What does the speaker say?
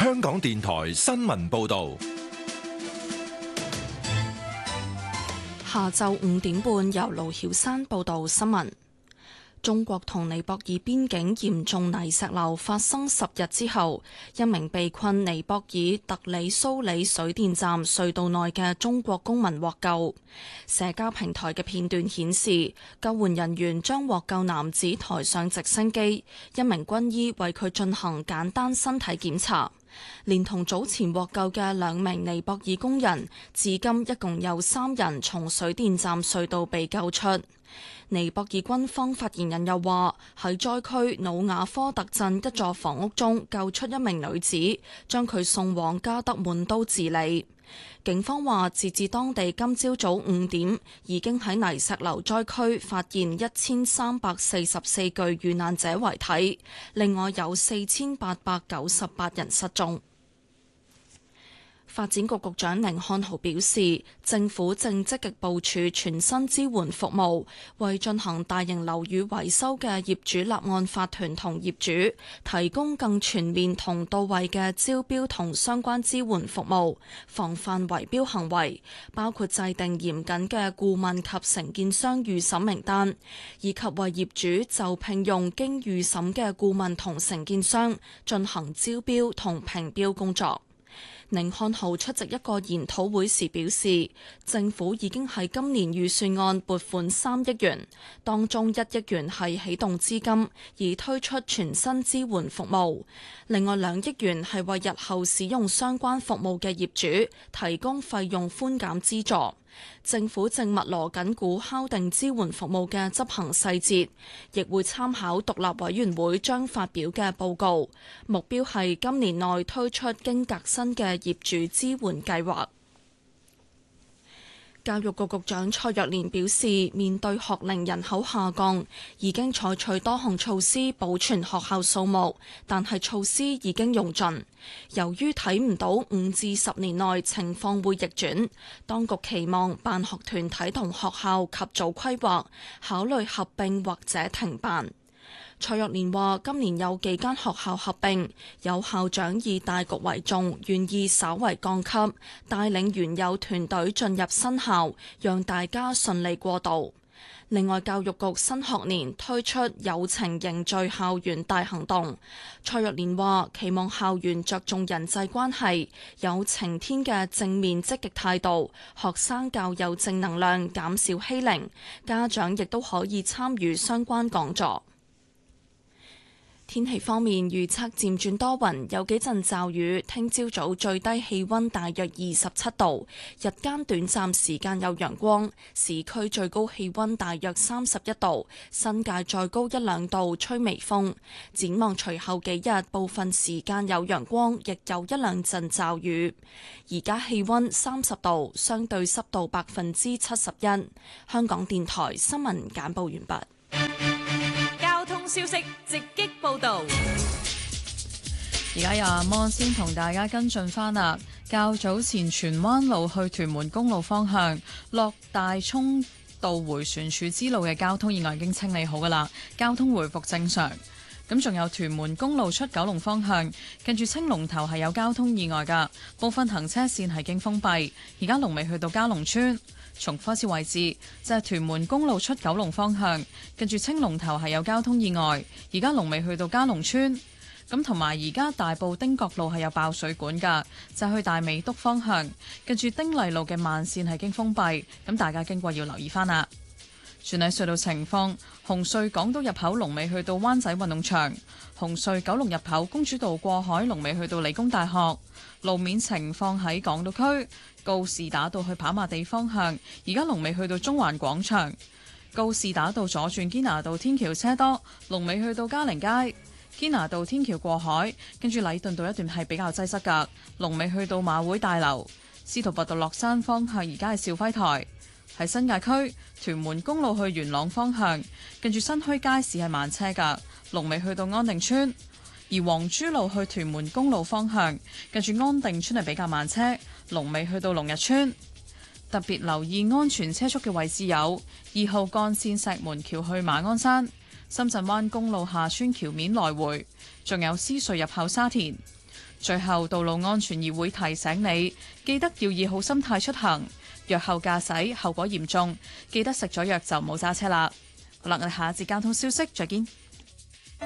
香港電台新聞報道。 下晝5點半，由盧曉山報道新聞。中國同尼泊爾邊境嚴重泥石流發生10日之後，一名被困尼泊爾特里蘇里水電站隧道內嘅中國公民獲救。社交平台嘅片段顯示，救援人員將獲救男子抬上直升機，一名軍醫為佢進行簡單身體檢查。連同早前獲救嘅2名尼泊爾工人，至今一共有3人從水電站隧道被救出。尼泊爾軍方發言人又話，喺災區努瓦科特鎮一座房屋中救出一名女子，將佢送往加德滿都治理。警方話，截至當地今朝早5點，已經喺泥石流災區發現1344具遇難者遺體，另外有4898人失蹤。發展局局長甯漢豪表示，政府正積極部署全新支援服務，為進行大型樓宇維修嘅業主立案法團同業主提供更全面同到位嘅招標同相關支援服務，防範圍標行為，包括制定嚴謹嘅顧問及承建商預審名單，以及為業主就聘用經預審嘅顧問同承建商進行招標同評標工作。甯漢豪出席一個研討會時表示，政府已經喺今年預算案撥款3億元，當中1億元係啟動資金，以推出全新支援服務；另外2億元係為日後使用相關服務嘅業主提供費用寬減資助。政府正密鑼緊鼓敲定支援服務嘅執行細節，亦會參考獨立委員會將發表嘅報告，目標係今年內推出經革新嘅業主支援計劃。教育局局長蔡若蓮表示，面對學齡人口下降，已經採取多項措施保存學校數目，但係措施已經用盡。由於睇唔到5至10年內情況會逆轉，當局期望辦學團體同學校及早規劃，考慮合併或者停辦。蔡若蓮話：今年有幾間學校合併，有校長以大局為重，願意稍為降級，帶領原有團隊進入新校，讓大家順利過渡。另外，教育局新學年推出友情凝聚校園大行動。蔡若蓮話：期望校園着重人際關係，有晴天嘅正面積極態度，學生較有正能量，減少欺凌，家長亦都可以參與相關講座。天氣方面，預測漸轉多雲，有幾陣驟雨。聽朝早最低氣溫大約27度，日間短暫時間有陽光，市區最高氣溫大約31度，新界再高1-2度，吹微風。展望隨後幾日，部分時間有陽光，亦有1-2陣驟雨。而家氣溫30度，相對濕度71%。香港電台新聞簡報完畢。 消息直擊報道， 而家由阿摩先同大家跟進返啦。較早前荃灣路去屯門公路方向落大涌道迴旋處支路嘅交通意外已經清理好噶啦，交通回復正常。咁仲有屯門公路出九龍方向，近住青龍頭係有交通意外噶，部分行車線係經封閉，而家龍尾去到嘉龍村。重複一次位置，就係屯門公路出九龍方向，近住青龍頭係有交通意外，而家龍尾去到嘉龍村。咁同埋而家大埔汀角路係有爆水管㗎，就去大美督方向，近住丁麗路嘅慢線係經封閉，咁大家經過要留意返啦。全體隧道情況，紅隧港島入口龍尾去到灣仔運動場，紅隧九龍入口公主道過海龍尾去到理工大學。路面情況喺港島區告士打道去跑馬地方向，而家龍尾去到中環廣場。告士打道左轉堅拿道天橋車多，龍尾去到嘉寧街。堅拿道天橋過海，跟住禮頓道一段係比較擠塞㗎，龍尾去到馬會大樓。司徒拔道落山方向而家係肇輝台。喺新界區屯門公路去元朗方向，跟住新墟街市係慢車㗎，龍尾去到安定村。而黃珠路去屯門公路方向，近住安定村係比較慢車，龍尾去到龍日村。特別留意安全車速嘅位置有2號幹線石門橋去馬鞍山、深圳灣公路下村橋面來回，仲有獅隧入口沙田。 最後，道路安全議會提醒你，記得要以好心態出行，藥後駕駛後果嚴重，記得食咗藥就唔好揸車啦。好啦，我哋下一節交通消息再見。